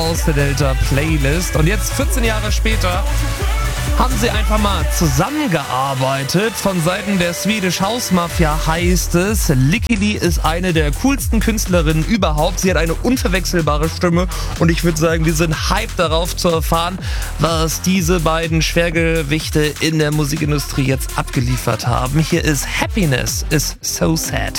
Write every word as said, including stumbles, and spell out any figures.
aus der Delta-Playlist. Und jetzt, vierzehn Jahre später, haben sie einfach mal zusammengearbeitet. Von Seiten der Swedish House Mafia heißt es, Lickily ist eine der coolsten Künstlerinnen überhaupt. Sie hat eine unverwechselbare Stimme und ich würde sagen, wir sind hyped darauf zu erfahren, was diese beiden Schwergewichte in der Musikindustrie jetzt abgeliefert haben. Hier ist Happiness is so sad.